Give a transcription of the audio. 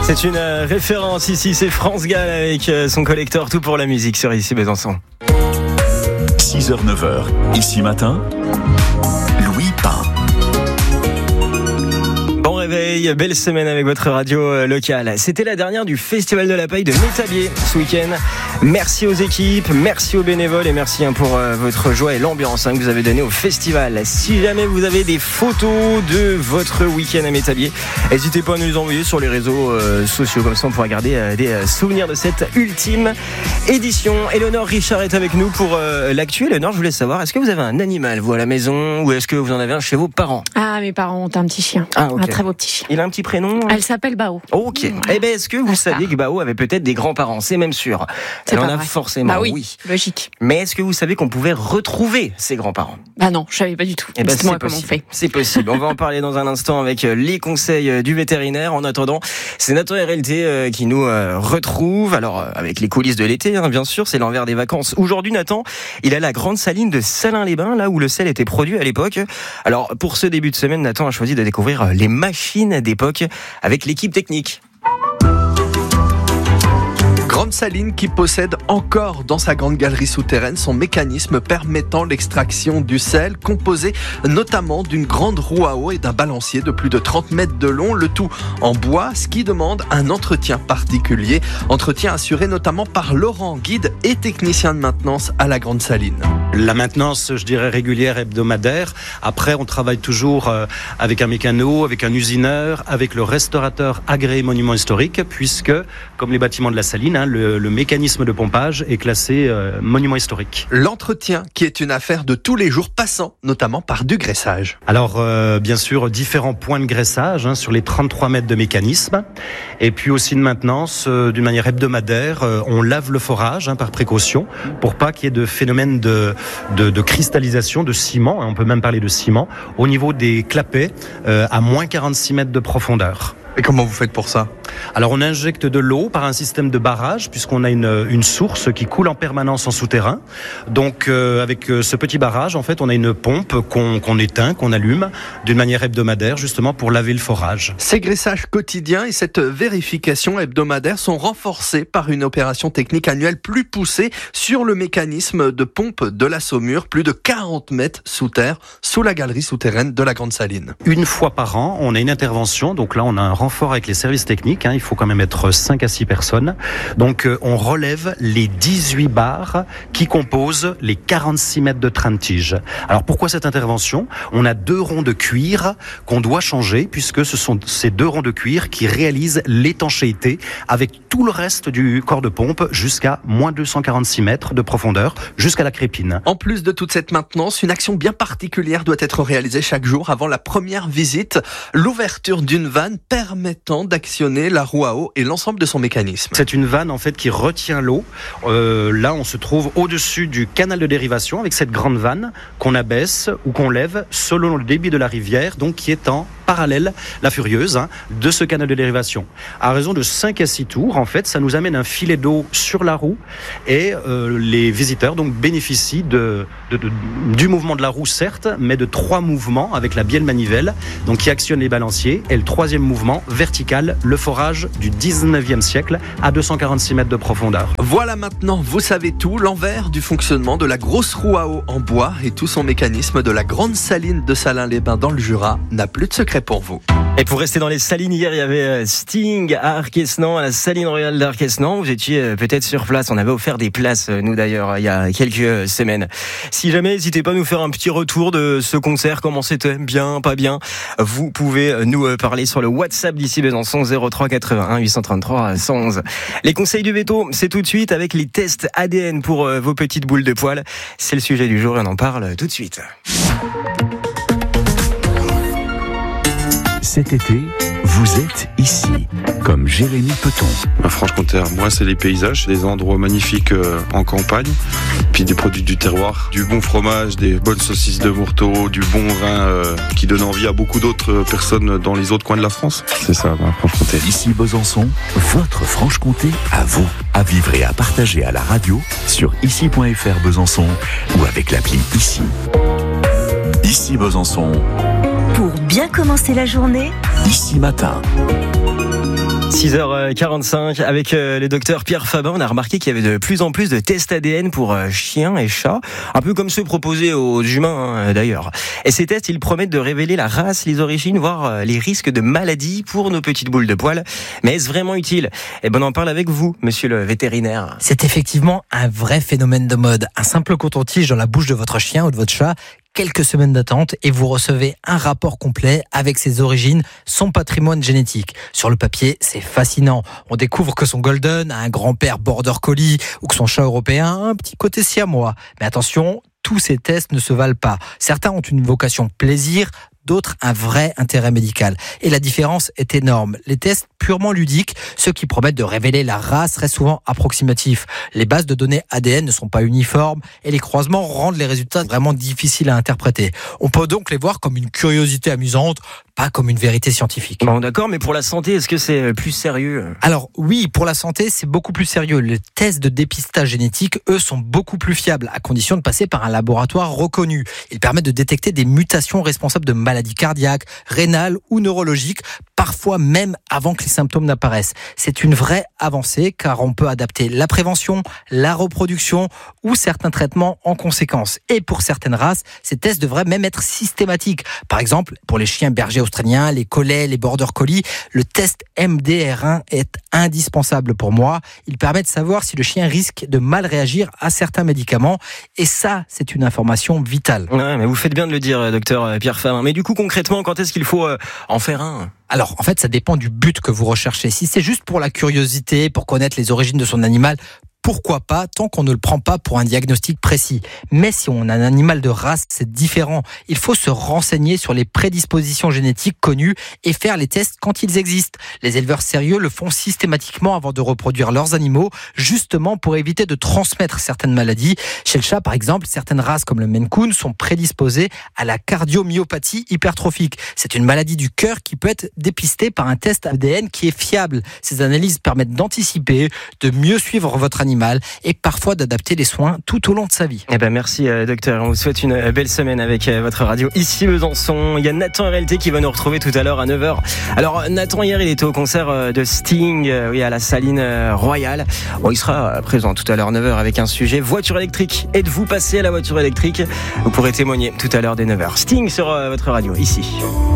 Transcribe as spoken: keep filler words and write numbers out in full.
C'est une euh, référence ici, c'est France Gall avec euh, son collector Tout pour la musique sur Ici Besançon. six heures neuf heures, Ici Matin, Louis Pain. Bon réveil, belle semaine avec votre radio locale. C'était la dernière du Festival de la Paille de Métabier ce week-end. Merci aux équipes, merci aux bénévoles et merci hein, pour euh, votre joie et l'ambiance hein, que vous avez donnée au festival. Si jamais vous avez des photos de votre week-end à Métabier, n'hésitez pas à nous les envoyer sur les réseaux euh, sociaux. Comme ça on pourra garder euh, des euh, souvenirs de cette ultime édition. Éléonore Richard est avec nous pour euh, l'actu. Éléonore, je voulais savoir, est-ce que vous avez un animal vous à la maison ou est-ce que vous en avez un chez vos parents? Ah, mes parents ont un petit chien. Ah, okay. Un très beau petit chien. Il a un petit prénom? Elle s'appelle Bao. Ok. Ouais. Eh ben, est-ce que vous ça. saviez que Bao avait peut-être des grands-parents? C'est même sûr. C'est Elle en pas a vrai. forcément. Bah oui, oui. Logique. Mais est-ce que vous savez qu'on pouvait retrouver ses grands-parents? Bah non, je savais pas du tout. Eh ben, Dites-moi c'est comment on possible. fait. C'est possible. On va en parler dans un instant avec les conseils du vétérinaire. En attendant, c'est Nathan R L T qui nous retrouve. Alors, avec les coulisses de l'été, hein, bien sûr, c'est l'envers des vacances. Aujourd'hui, Nathan, il est à la grande saline de Salins-les-Bains, là où le sel était produit à l'époque. Alors, pour ce début de semaine, Nathan a choisi de découvrir les machines d'époque avec l'équipe technique. Grande Saline qui possède encore dans sa grande galerie souterraine son mécanisme permettant l'extraction du sel, composé notamment d'une grande roue à eau et d'un balancier de plus de trente mètres de long, le tout en bois, ce qui demande un entretien particulier, entretien assuré notamment par Laurent, guide et technicien de maintenance à la Grande Saline. La maintenance, je dirais, régulière, hebdomadaire. Après, on travaille toujours avec un mécano, avec un usineur, avec le restaurateur agréé monument historique, puisque, comme les bâtiments de la Saline, hein, le, le mécanisme de pompage est classé euh, monument historique. L'entretien, qui est une affaire de tous les jours, passant notamment par du graissage. Alors, euh, bien sûr, différents points de graissage hein, sur les trente-trois mètres de mécanisme. Et puis aussi de maintenance, euh, d'une manière hebdomadaire, euh, on lave le forage hein, par précaution, pour pas qu'il y ait de phénomène de De, de cristallisation, de ciment, hein, on peut même parler de ciment, au niveau des clapets euh, à moins quarante-six mètres de profondeur. Et comment vous faites pour ça? Alors on injecte de l'eau par un système de barrage puisqu'on a une, une source qui coule en permanence en souterrain. Donc euh, avec ce petit barrage, en fait, on a une pompe qu'on, qu'on éteint, qu'on allume d'une manière hebdomadaire justement pour laver le forage. Ces graissages quotidiens et cette vérification hebdomadaire sont renforcés par une opération technique annuelle plus poussée sur le mécanisme de pompe de la Saumure, plus de quarante mètres sous terre, sous la galerie souterraine de la Grande Saline. Une fois par an, on a une intervention, donc là on a un renfort avec les services techniques, hein, il faut quand même être cinq à six personnes. Donc euh, on relève les dix-huit barres qui composent les quarante-six mètres de train de tige. Alors pourquoi cette intervention? On a deux ronds de cuir qu'on doit changer puisque ce sont ces deux ronds de cuir qui réalisent l'étanchéité avec tout le reste du corps de pompe jusqu'à moins deux cent quarante-six mètres de profondeur, jusqu'à la crépine. En plus de toute cette maintenance, une action bien particulière doit être réalisée chaque jour avant la première visite, l'ouverture d'une vanne permettant d'actionner la roue à eau et l'ensemble de son mécanisme. C'est une vanne en fait qui retient l'eau. Euh, là, on se trouve au-dessus du canal de dérivation avec cette grande vanne qu'on abaisse ou qu'on lève selon le débit de la rivière, donc qui est en parallèle, la Furieuse, hein, de ce canal de dérivation. À raison de cinq à six tours, en fait, ça nous amène un filet d'eau sur la roue et euh, les visiteurs donc bénéficient de, de, de, du mouvement de la roue, certes, mais de trois mouvements avec la bielle manivelle, donc qui actionne les balanciers, et le troisième mouvement vertical, le forage du dix-neuvième siècle à deux cent quarante-six mètres de profondeur. Voilà, maintenant, vous savez tout, l'envers du fonctionnement de la grosse roue à eau en bois et tout son mécanisme de la Grande Saline de Salins-les-Bains dans le Jura n'a plus de secret pour vous. Et pour rester dans les salines, hier il y avait Sting à Arquesnan, à la saline royale d'Arquesnan. Vous étiez peut-être sur place, on avait offert des places, nous d'ailleurs, il y a quelques semaines. Si jamais, n'hésitez pas à nous faire un petit retour de ce concert, comment c'était, bien, pas bien. Vous pouvez nous parler sur le WhatsApp d'Ici Besançon, zéro trois quatre-vingt-un huit cent trente-trois cent onze. Les conseils du veto, c'est tout de suite avec les tests A D N pour vos petites boules de poils. C'est le sujet du jour et on en parle tout de suite. Cet été, vous êtes ici, comme Jérémy Peton. À Franche-Comté, moi, c'est les paysages, des endroits magnifiques euh, en campagne, puis des produits du terroir, du bon fromage, des bonnes saucisses de Morteau, du bon vin euh, qui donne envie à beaucoup d'autres personnes dans les autres coins de la France. C'est ça, bah, Franche-Comté. Ici Besançon, votre Franche-Comté à vous, à vivre et à partager à la radio sur ici point f r Besançon ou avec l'appli Ici. Ici Besançon. Pour bien commencer la journée, Ici Matin. six heures quarante-cinq avec le docteur Pierre Fabin. On a remarqué qu'il y avait de plus en plus de tests A D N pour chiens et chats, un peu comme ceux proposés aux humains hein, d'ailleurs. Et ces tests, ils promettent de révéler la race, les origines, voire les risques de maladies pour nos petites boules de poils. Mais est-ce vraiment utile ? Eh ben, on en parle avec vous, monsieur le vétérinaire. C'est effectivement un vrai phénomène de mode. Un simple coton-tige dans la bouche de votre chien ou de votre chat, quelques semaines d'attente et vous recevez un rapport complet avec ses origines, son patrimoine génétique. Sur le papier, c'est fascinant. On découvre que son golden a un grand-père border collie ou que son chat européen a un petit côté siamois. Mais attention, tous ces tests ne se valent pas. Certains ont une vocation plaisir, d'autres un vrai intérêt médical. Et la différence est énorme. Les tests purement ludiques, ceux qui promettent de révéler la race, restent souvent approximatifs. Les bases de données A D N ne sont pas uniformes et les croisements rendent les résultats vraiment difficiles à interpréter. On peut donc les voir comme une curiosité amusante, pas comme une vérité scientifique. Bon, d'accord, mais pour la santé, est-ce que c'est plus sérieux ? Alors oui, pour la santé, c'est beaucoup plus sérieux. Les tests de dépistage génétique, eux, sont beaucoup plus fiables, à condition de passer par un laboratoire reconnu. Ils permettent de détecter des mutations responsables de maladies cardiaques, rénales ou neurologiques, parfois même avant que les symptômes n'apparaissent. C'est une vraie avancée, car on peut adapter la prévention, la reproduction ou certains traitements en conséquence. Et pour certaines races, ces tests devraient même être systématiques. Par exemple, pour les chiens bergers australiens, les collets, les border collies, le test M D R un est indispensable pour moi. Il permet de savoir si le chien risque de mal réagir à certains médicaments. Et ça, c'est une information vitale. Ouais, mais vous faites bien de le dire, docteur Pierre Fabin. Mais du coup, concrètement, quand est-ce qu'il faut en faire un ? Alors, en fait, ça dépend du but que vous recherchez. Si c'est juste pour la curiosité, pour connaître les origines de son animal, pourquoi pas, tant qu'on ne le prend pas pour un diagnostic précis. Mais si on a un animal de race, c'est différent. Il faut se renseigner sur les prédispositions génétiques connues et faire les tests quand ils existent. Les éleveurs sérieux le font systématiquement avant de reproduire leurs animaux, justement pour éviter de transmettre certaines maladies. Chez le chat, par exemple, certaines races comme le Maine Coon sont prédisposées à la cardiomyopathie hypertrophique. C'est une maladie du cœur qui peut être dépistée par un test A D N qui est fiable. Ces analyses permettent d'anticiper, de mieux suivre votre animal et parfois d'adapter les soins tout au long de sa vie. Eh ben merci euh, docteur, on vous souhaite une belle semaine avec euh, votre radio ici Besançon. Il y a Nathan R L T qui va nous retrouver tout à l'heure à neuf heures. Alors Nathan, hier il était au concert euh, de Sting euh, oui, à la Saline euh, Royale. Bon, il sera euh, présent tout à l'heure à neuf heures avec un sujet voiture électrique. Êtes-vous passé à la voiture électrique ? Vous pourrez témoigner tout à l'heure dès neuf heures. Sting sur euh, votre radio ici.